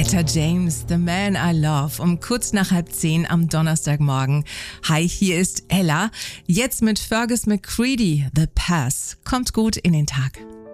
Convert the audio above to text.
Etta James, The Man I Love, um kurz nach 9:30 am Donnerstagmorgen. Hi, hier ist Ella. Jetzt mit Fergus McCready, The Pass. Kommt gut in den Tag.